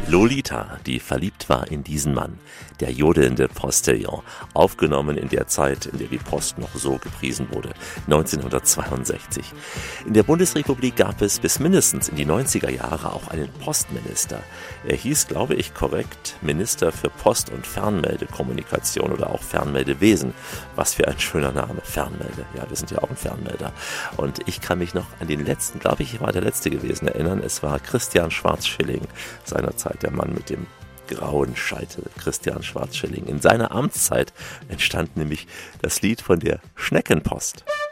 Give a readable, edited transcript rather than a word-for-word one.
Lolita, die verliebt war in diesen Mann, der jodelnde Postillon, aufgenommen in der Zeit, in der die Post noch so gepriesen wurde, 1962. In der Bundesrepublik gab es bis mindestens in die 90er Jahre auch einen Postminister. Er hieß, glaube ich, korrekt Minister für Post- und Fernmeldekommunikation oder auch Fernmeldewesen. Was für ein schöner Name, Fernmelde. Ja, wir sind ja auch ein Fernmelder. Und ich kann mich noch an den letzten, glaube ich, war der letzte gewesen, erinnern. Es war Christian Schwarzschilling seinerzeit, der Mann mit dem grauen Scheitel, Christian Schwarzschilling. In seiner Amtszeit entstand nämlich das Lied von der Schneckenpost.